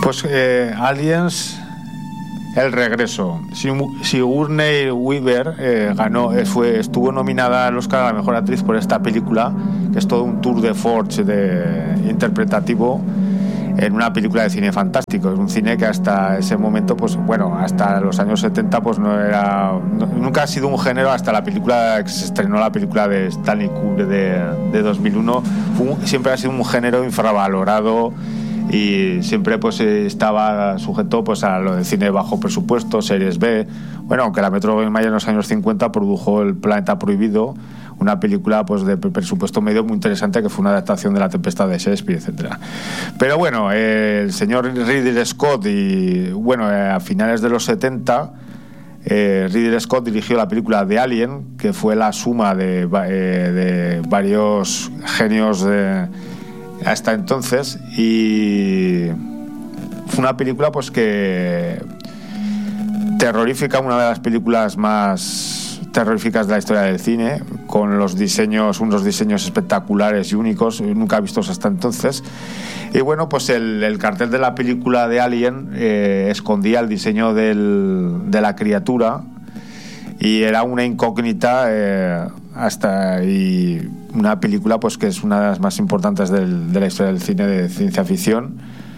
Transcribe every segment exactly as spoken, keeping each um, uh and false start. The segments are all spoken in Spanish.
Pues eh, Aliens, el regreso. Sigourney Weaver eh, ganó, eh, fue, estuvo nominada al Oscar a la mejor actriz por esta película, que es todo un tour de force de interpretativo en una película de cine fantástico. Es un cine que hasta ese momento, pues bueno, hasta los años setenta, pues no era, no, nunca ha sido un género hasta la película que se estrenó, la película de Stanley Kubrick de, de dos mil uno. Fue un, siempre ha sido un género infravalorado y siempre pues estaba sujeto pues a lo de cine de bajo presupuesto, series B. Bueno, aunque la Metro-Goldwyn-Mayer en los años cincuenta produjo El planeta prohibido, una película pues de presupuesto medio muy interesante, que fue una adaptación de La tempestad de Shakespeare, etcétera. Pero bueno, eh, el señor Ridley Scott, y bueno, eh, a finales de los setenta, eh, Ridley Scott dirigió la película de Alien, que fue la suma de, eh, de varios genios de, hasta entonces, y fue una película pues que terrorífica, una de las películas más terroríficas de la historia del cine, con los diseños, unos diseños espectaculares y únicos, nunca vistos hasta entonces. Y bueno, pues el, el cartel de la película de Alien eh, escondía el diseño del, de la criatura, y era una incógnita eh, hasta y una película pues que es una de las más importantes del, de la historia del cine de ciencia ficción.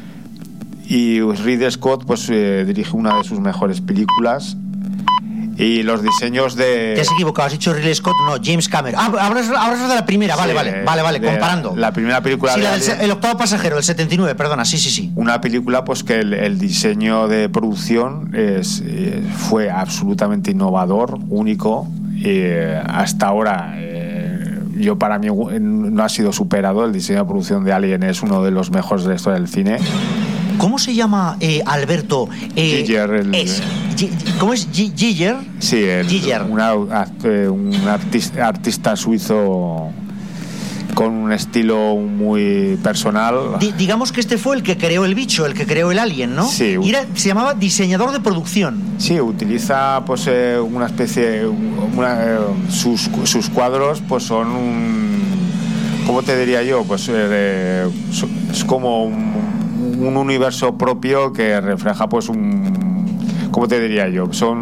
Y Ridley Scott pues eh, dirige una de sus mejores películas. Y los diseños de... Te has equivocado, has dicho Ridley Scott, no, James Cameron. Ah, hablas, hablas de la primera, vale, sí, vale, vale, vale, comparando. La primera película... Sí, de la del, el octavo pasajero, el setenta y nueve, perdona, sí, sí, sí. Una película pues que el, el diseño de producción es, eh, fue absolutamente innovador, único. Eh, hasta ahora, eh, yo para mí no ha sido superado. El diseño de producción de Alien es uno de los mejores de la historia del cine. ¿Cómo se llama, eh, Alberto? Eh, Giger. El, es, ¿Cómo es? Giger. Sí, el, Giger. Una, un artista, artista suizo con un estilo muy personal. D- digamos que este fue el que creó el bicho, el que creó el alien, ¿no? Sí. Y era, se llamaba diseñador de producción. Sí, utiliza pues eh, una especie, una, eh, sus, sus cuadros pues son un, ¿cómo te diría yo? Pues eh, es como un un universo propio que refleja pues un, ¿cómo te diría yo? Son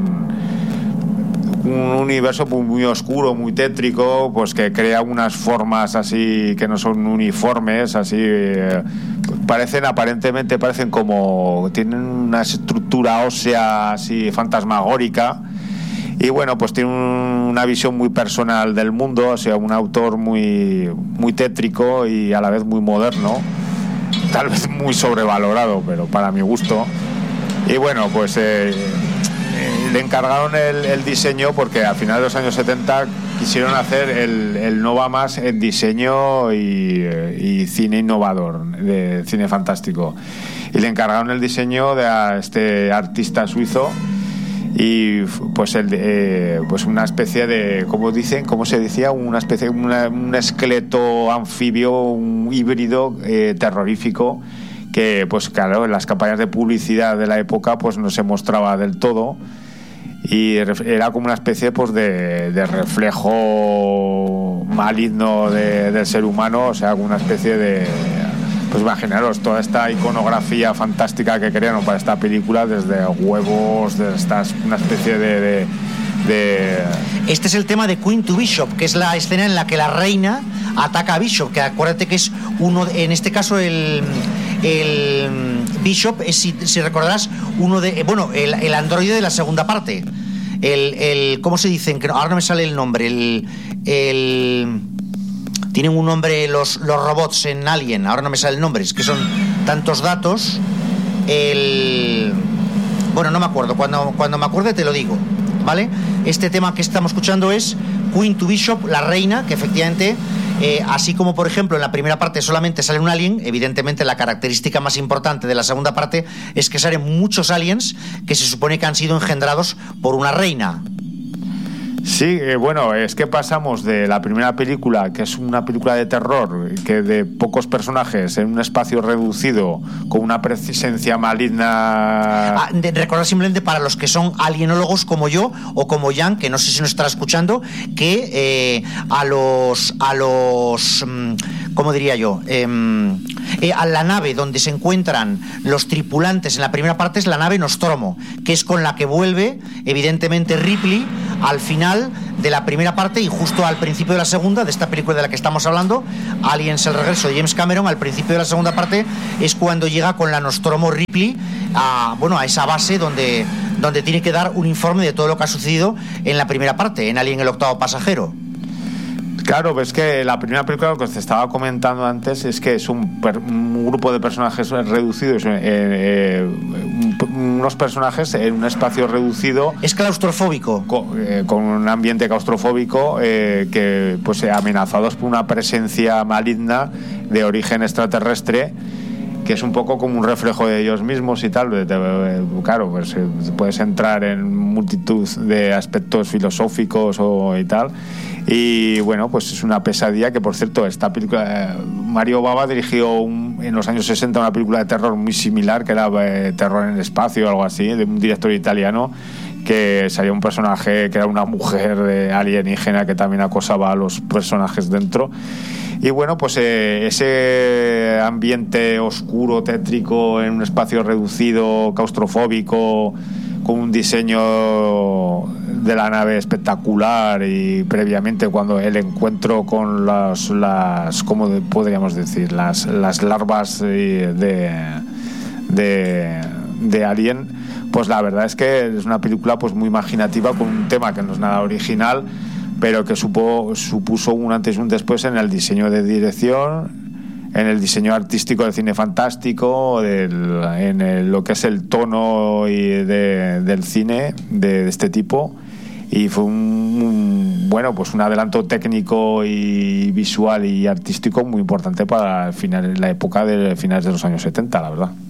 un universo muy oscuro, muy tétrico, pues que crea unas formas así que no son uniformes, así eh, parecen aparentemente parecen como tienen una estructura ósea así fantasmagórica. Y bueno, pues tiene un, una visión muy personal del mundo, o sea, un autor muy muy tétrico y a la vez muy moderno. Tal vez muy sobrevalorado, pero para mi gusto. Y bueno, pues eh, eh, le encargaron el, el diseño porque a finales de los años setenta quisieron hacer el, el no va más en diseño y, y cine innovador, de cine fantástico. Y le encargaron el diseño de a este artista suizo. Y pues el eh, pues una especie de, como dicen, como se decía, una especie una, un esqueleto anfibio, un híbrido eh, terrorífico que pues claro, en las campañas de publicidad de la época pues no se mostraba del todo, y era como una especie pues de, de reflejo maligno de, del ser humano, o sea, una especie de, pues imaginaros toda esta iconografía fantástica que crearon para esta película, desde huevos, de estas, una especie de, de, de... Este es el tema de Queen to Bishop, que es la escena en la que la reina ataca a Bishop, que acuérdate que es uno, en este caso el, el Bishop es, si, si recordarás, uno de, bueno, el, el androide de la segunda parte, el, el ¿cómo se dicen? Ahora no me sale el nombre, el... el tienen un nombre los, los robots en Alien, ahora no me sale el nombre, es que son tantos datos. El... Bueno, no me acuerdo, cuando, cuando me acuerde te lo digo, ¿vale? Este tema que estamos escuchando es Queen to Bishop, la reina, que efectivamente, eh, así como por ejemplo en la primera parte solamente sale un alien, evidentemente la característica más importante de la segunda parte es que salen muchos aliens que se supone que han sido engendrados por una reina. Sí, eh, bueno, es que pasamos de la primera película, que es una película de terror, que de pocos personajes en un espacio reducido, con una presencia maligna. Ah, recordar simplemente para los que son alienólogos como yo o como Jan, que no sé si nos estará escuchando, que eh, a los a los ¿cómo diría yo? Eh, eh, a la nave donde se encuentran los tripulantes en la primera parte es la nave Nostromo, que es con la que vuelve, evidentemente, Ripley al final de la primera parte y justo al principio de la segunda, de esta película de la que estamos hablando, Aliens, el regreso de James Cameron. Al principio de la segunda parte es cuando llega con la Nostromo Ripley a, bueno, a esa base donde, donde tiene que dar un informe de todo lo que ha sucedido en la primera parte, en Alien, el octavo pasajero. Claro, ves que la primera película, lo que te estaba comentando antes, es que es un, per, un grupo de personajes reducidos, eh, eh, un, unos personajes en un espacio reducido. Es claustrofóbico. Con, eh, con un ambiente claustrofóbico, eh, que pues eh, amenazados por una presencia maligna de origen extraterrestre, que es un poco como un reflejo de ellos mismos y tal. Claro, pues puedes entrar en multitud de aspectos filosóficos o y tal. Y bueno, pues es una pesadilla que, por cierto, esta película, eh, Mario Bava dirigió un, en los años sesenta una película de terror muy similar, que era eh, Terror en el espacio o algo así, de un director italiano, que salía un personaje que era una mujer de alienígena que también acosaba a los personajes dentro. Y bueno, pues eh, ese ambiente oscuro, tétrico, en un espacio reducido, claustrofóbico, con un diseño de la nave espectacular, y previamente cuando el encuentro con las, las ¿cómo podríamos decir? Las, las larvas de, de, de Alien, pues la verdad es que es una película pues muy imaginativa, con un tema que no es nada original, pero que supo, supuso un antes y un después en el diseño de dirección, en el diseño artístico del cine fantástico, del, en el, lo que es el tono y de, del cine de, de este tipo. Y fue un, un bueno pues un adelanto técnico y visual y artístico muy importante para el final, la época de finales de los años setenta, la verdad.